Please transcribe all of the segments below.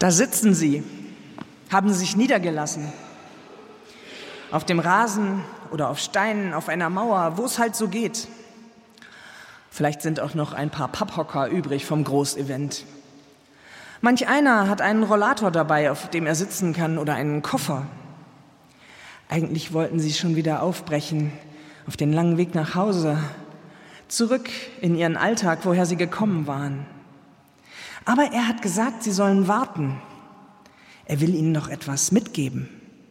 Da sitzen sie, haben sich niedergelassen. Auf dem Rasen oder auf Steinen, auf einer Mauer, wo es halt so geht. Vielleicht sind auch noch ein paar Papphocker übrig vom Großevent. Manch einer hat einen Rollator dabei, auf dem er sitzen kann, oder einen Koffer. Eigentlich wollten sie schon wieder aufbrechen, auf den langen Weg nach Hause, zurück in ihren Alltag, woher sie gekommen waren. Aber er hat gesagt, sie sollen warten. Er will ihnen noch etwas mitgeben.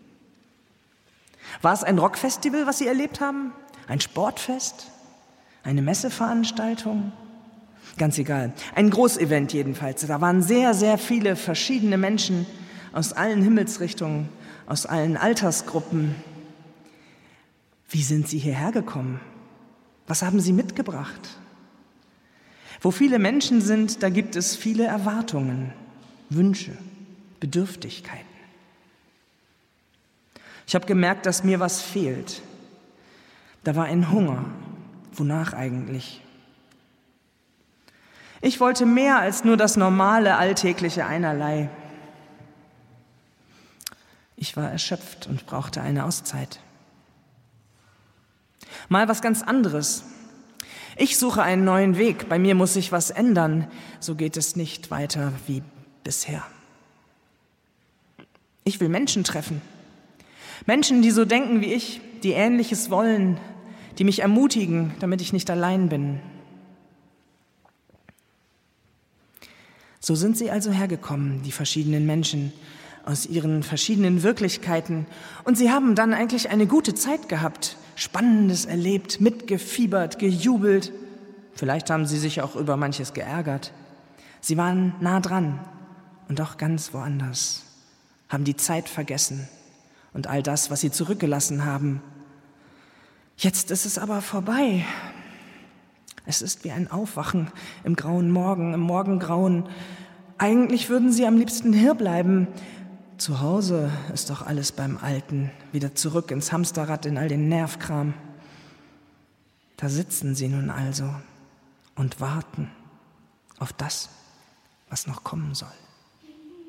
War es ein Rockfestival, was sie erlebt haben? Ein Sportfest? Eine Messeveranstaltung? Ganz egal. Ein Großevent jedenfalls. Da waren sehr, sehr viele verschiedene Menschen aus allen Himmelsrichtungen, aus allen Altersgruppen. Wie sind sie hierher gekommen? Was haben sie mitgebracht? Wo viele Menschen sind, da gibt es viele Erwartungen, Wünsche, Bedürftigkeiten. Ich habe gemerkt, dass mir was fehlt. Da war ein Hunger. Wonach eigentlich? Ich wollte mehr als nur das normale, alltägliche Einerlei. Ich war erschöpft und brauchte eine Auszeit. Mal was ganz anderes. Ich suche einen neuen Weg. Bei mir muss sich was ändern. So geht es nicht weiter wie bisher. Ich will Menschen treffen. Menschen, die so denken wie ich, die Ähnliches wollen, die mich ermutigen, damit ich nicht allein bin. So sind sie also hergekommen, die verschiedenen Menschen, aus ihren verschiedenen Wirklichkeiten. Und sie haben dann eigentlich eine gute Zeit gehabt, Spannendes erlebt, mitgefiebert, gejubelt. Vielleicht haben sie sich auch über manches geärgert. Sie waren nah dran und doch ganz woanders, haben die Zeit vergessen und all das, was sie zurückgelassen haben. Jetzt ist es aber vorbei. Es ist wie ein Aufwachen im grauen Morgen, im Morgengrauen. Eigentlich würden sie am liebsten hierbleiben. Zu Hause ist doch alles beim Alten, wieder zurück ins Hamsterrad, in all den Nervkram. Da sitzen sie nun also und warten auf das, was noch kommen soll.